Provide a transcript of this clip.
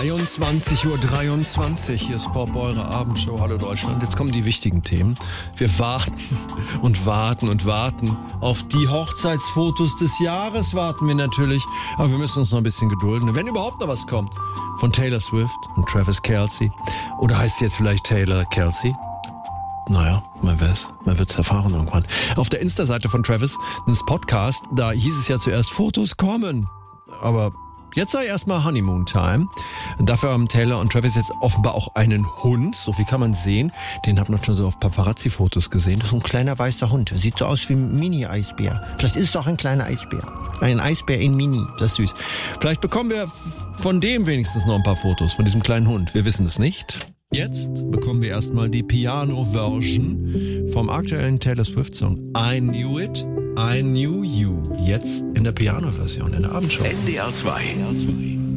23:23 Uhr, hier ist Pop, eure Abendshow. Hallo Deutschland, jetzt kommen die wichtigen Themen. Wir warten und warten und warten. Auf die Hochzeitsfotos des Jahres warten wir natürlich. Aber wir müssen uns noch ein bisschen gedulden, wenn überhaupt noch was kommt. Von Taylor Swift und Travis Kelce. Oder heißt sie jetzt vielleicht Taylor Kelce? Naja, man wird's erfahren irgendwann. Auf der Insta-Seite von Travis, des Podcast, da hieß es ja zuerst, Fotos kommen. Aber jetzt sei erstmal Honeymoon Time. Dafür haben Taylor und Travis jetzt offenbar auch einen Hund. So viel kann man sehen. Den hat man schon so auf Paparazzi-Fotos gesehen. Das ist ein kleiner weißer Hund. Sieht so aus wie ein Mini-Eisbär. Vielleicht ist es auch ein kleiner Eisbär. Ein Eisbär in Mini. Das ist süß. Vielleicht bekommen wir von dem wenigstens noch ein paar Fotos, von diesem kleinen Hund. Wir wissen es nicht. Jetzt bekommen wir erstmal die Piano-Version vom aktuellen Taylor Swift-Song I Knew It, I Knew You. Jetzt in der Piano-Version, in der Abendshow. NDR 2.